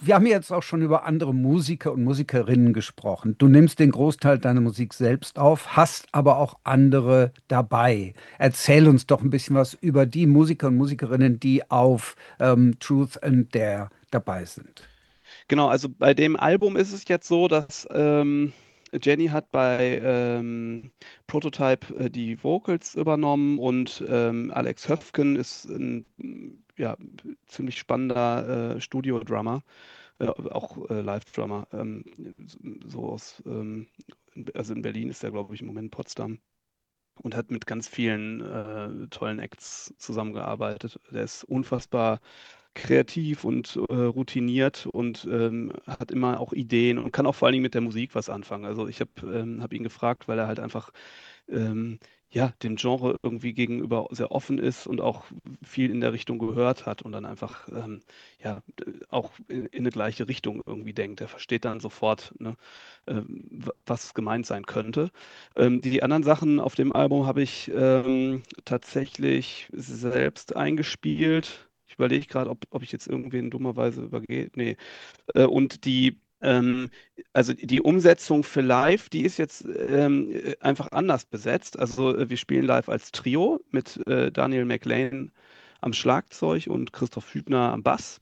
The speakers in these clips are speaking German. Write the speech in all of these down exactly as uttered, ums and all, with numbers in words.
wir haben jetzt auch schon über andere Musiker und Musikerinnen gesprochen. Du nimmst den Großteil deiner Musik selbst auf, hast aber auch andere dabei. Erzähl uns doch ein bisschen was über die Musiker und Musikerinnen, die auf ähm, Truth and Dare dabei sind. Genau, also bei dem Album ist es jetzt so, dass ähm, Jenny hat bei ähm, Prototype äh, die Vocals übernommen und ähm, Alex Höfgen ist ein ja, ziemlich spannender äh, Studio-Drummer, äh, auch äh, Live-Drummer, ähm, so aus, ähm, also in Berlin ist er, glaube ich, im Moment in Potsdam und hat mit ganz vielen äh, tollen Acts zusammengearbeitet. Der ist unfassbar kreativ und äh, routiniert und ähm, hat immer auch Ideen und kann auch vor allen Dingen mit der Musik was anfangen. Also ich habe ähm, hab ihn gefragt, weil er halt einfach ähm, ja, dem Genre irgendwie gegenüber sehr offen ist und auch viel in der Richtung gehört hat und dann einfach ähm, ja, d- auch in, in eine gleiche Richtung irgendwie denkt. Er versteht dann sofort, ne, ähm, w- was gemeint sein könnte. Ähm, die anderen Sachen auf dem Album habe ich ähm, tatsächlich selbst eingespielt. Ich überlege gerade, ob, ob ich jetzt irgendwen dummerweise übergehe. Nee. Äh, und die, ähm, also die Umsetzung für live, die ist jetzt ähm, äh, einfach anders besetzt. Also äh, wir spielen live als Trio mit äh, Daniel McLean am Schlagzeug und Christoph Hübner am Bass.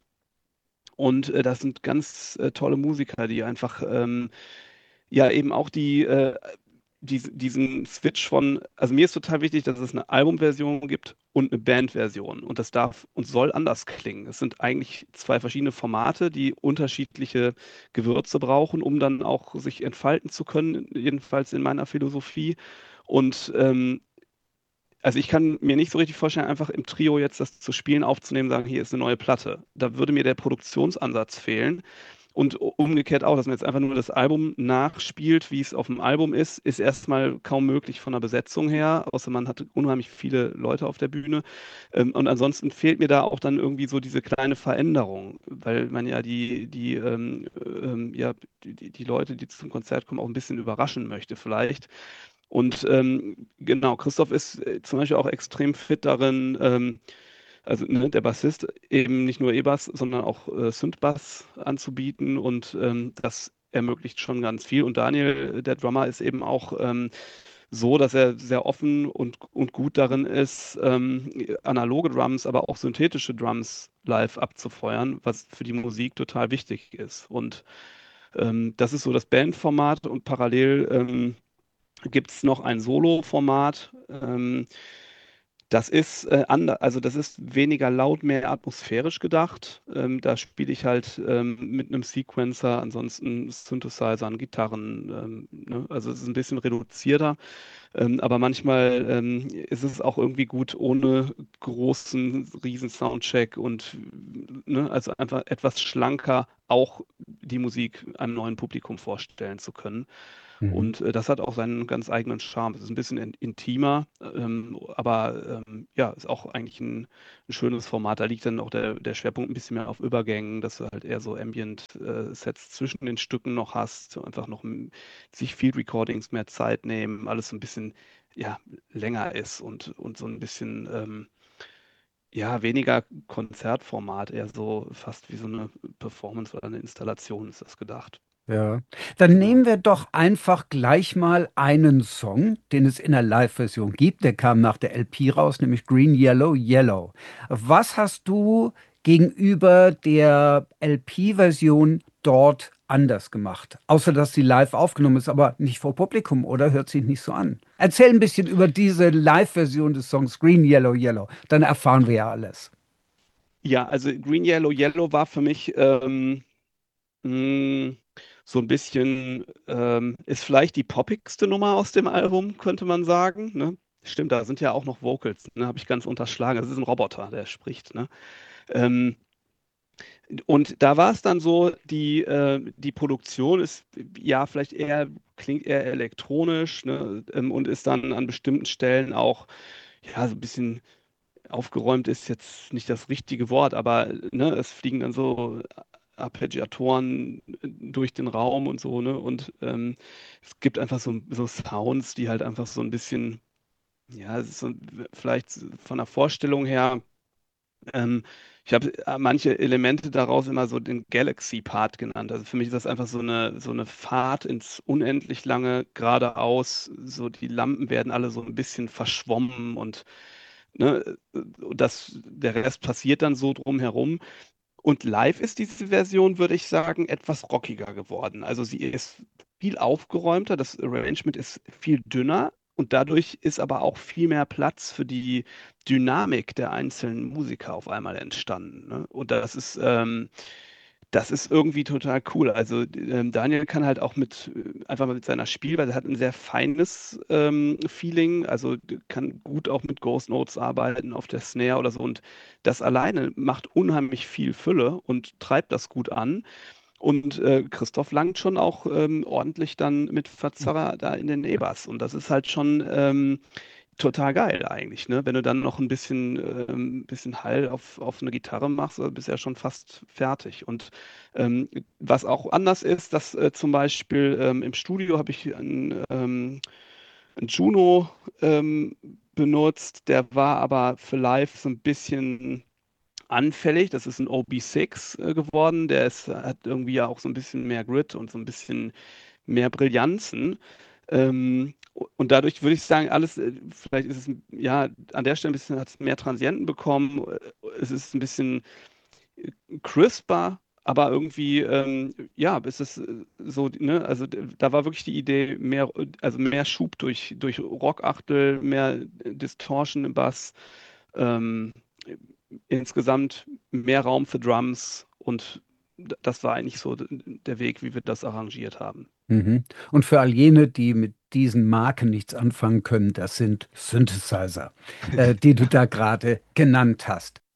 Und äh, das sind ganz äh, tolle Musiker, die einfach ähm, ja eben auch die, äh, dies- diesen Switch von, also mir ist total wichtig, dass es eine Albumversion gibt und eine Bandversion. Und das darf und soll anders klingen. Es sind eigentlich zwei verschiedene Formate, die unterschiedliche Gewürze brauchen, um dann auch sich entfalten zu können, jedenfalls in meiner Philosophie. Und ähm, also ich kann mir nicht so richtig vorstellen, einfach im Trio jetzt das zu spielen, aufzunehmen, sagen, hier ist eine neue Platte. Da würde mir der Produktionsansatz fehlen. Und umgekehrt auch, dass man jetzt einfach nur das Album nachspielt, wie es auf dem Album ist, ist erstmal kaum möglich von der Besetzung her, außer man hat unheimlich viele Leute auf der Bühne. Ähm, Und ansonsten fehlt mir da auch dann irgendwie so diese kleine Veränderung, weil man ja die, die, ähm, ähm, ja, die, die die Leute, die zum Konzert kommen, auch ein bisschen überraschen möchte vielleicht. Und ähm, genau, Christoph ist äh, zum Beispiel auch extrem fit darin, ähm, also ne, der Bassist eben nicht nur E-Bass, sondern auch äh, Synth-Bass anzubieten und ähm, das ermöglicht schon ganz viel. Und Daniel, äh, der Drummer, ist eben auch ähm, so, dass er sehr offen und, und gut darin ist, ähm, analoge Drums, aber auch synthetische Drums live abzufeuern, was für die Musik total wichtig ist. Und ähm, das ist so das Bandformat und parallel ähm, gibt es noch ein Solo-Format. Ähm, das ist äh, ander, also das ist weniger laut, mehr atmosphärisch gedacht. Ähm, da spiele ich halt ähm, mit einem Sequencer, ansonsten Synthesizern, Gitarren. Ähm, ne? Also es ist ein bisschen reduzierter. Ähm, aber manchmal ähm, ist es auch irgendwie gut ohne großen, riesen Soundcheck und ne, also einfach etwas schlanker auch die Musik einem neuen Publikum vorstellen zu können. Mhm. Und äh, das hat auch seinen ganz eigenen Charme. Es ist ein bisschen in, intimer, ähm, aber ähm, ja, ist auch eigentlich ein, ein schönes Format. Da liegt dann auch der, der Schwerpunkt ein bisschen mehr auf Übergängen, dass du halt eher so Ambient-Sets zwischen den Stücken noch hast, so einfach noch m- sich Field Recordings mehr Zeit nehmen, alles so ein bisschen ja, länger ist und, und so ein bisschen ähm, ja, weniger Konzertformat, eher so fast wie so eine Performance oder eine Installation ist das gedacht. Ja, dann nehmen Genau. wir doch einfach gleich mal einen Song, den es in der Live-Version gibt. Der kam nach der L P raus, nämlich Green, Yellow, Yellow. Was hast du gegenüber der L P-Version dort anders gemacht? Außer, dass sie live aufgenommen ist, aber nicht vor Publikum, oder? Hört sich nicht so an. Erzähl ein bisschen über diese Live-Version des Songs Green, Yellow, Yellow. Dann erfahren wir ja alles. Ja, also Green Yellow Yellow war für mich ähm, mh, so ein bisschen, ähm, ist vielleicht die poppigste Nummer aus dem Album, könnte man sagen. Ne? Stimmt, da sind ja auch noch Vocals, ne? Habe ich ganz unterschlagen. Das ist ein Roboter, der spricht. Ne? Ähm, und da war es dann so, die, äh, die Produktion ist ja vielleicht eher, klingt eher elektronisch, ne? Ähm, und ist dann an bestimmten Stellen auch ja so ein bisschen aufgeräumt ist jetzt nicht das richtige Wort, aber ne, es fliegen dann so Arpeggiatoren durch den Raum und so, ne? Und ähm, es gibt einfach so, so Sounds, die halt einfach so ein bisschen, ja, es ist so, vielleicht von der Vorstellung her Ähm, ich habe äh, manche Elemente daraus immer so den Galaxy-Part genannt. Also für mich ist das einfach so eine, so eine Fahrt ins unendlich lange geradeaus. So die Lampen werden alle so ein bisschen verschwommen und ne, äh, das, der Rest passiert dann so drumherum. Und live ist diese Version, würde ich sagen, etwas rockiger geworden. Also sie ist viel aufgeräumter, das Arrangement ist viel dünner und dadurch ist aber auch viel mehr Platz für die Dynamik der einzelnen Musiker auf einmal entstanden. Ne? Und das ist, ähm, das ist irgendwie total cool. Also ähm, Daniel kann halt auch mit, äh, einfach mal mit seiner Spielweise, hat ein sehr feines ähm, Feeling, also d- kann gut auch mit Ghost Notes arbeiten auf der Snare oder so. Und das alleine macht unheimlich viel Fülle und treibt das gut an. Und äh, Christoph langt schon auch ähm, ordentlich dann mit Verzerrer da in den E-Bass. Und das ist halt schon ähm, total geil eigentlich, ne? Wenn du dann noch ein bisschen, ähm, bisschen Hall auf, auf eine Gitarre machst, äh, bist du ja schon fast fertig. Und ähm, was auch anders ist, dass äh, zum Beispiel ähm, im Studio habe ich einen, ähm, einen Juno ähm, benutzt, der war aber für live so ein bisschen anfällig. Das ist ein O B sechs äh, geworden. Der ist, hat irgendwie ja auch so ein bisschen mehr Grit und so ein bisschen mehr Brillanzen. Ähm, und dadurch würde ich sagen, alles, äh, vielleicht ist es ja an der Stelle ein bisschen, hat es mehr Transienten bekommen. äh, Es ist ein bisschen crisper, aber irgendwie, ähm, ja, es ist äh, so, ne, also d- da war wirklich die Idee, mehr, also mehr Schub durch, durch Rockachtel, mehr Distortion im Bass, ähm, insgesamt mehr Raum für Drums und d- das war eigentlich so d- der Weg, wie wir das arrangiert haben. Mhm. Und für all jene, die mit diesen Marken nichts anfangen können, das sind Synthesizer, äh, die du Ja. da gerade genannt hast.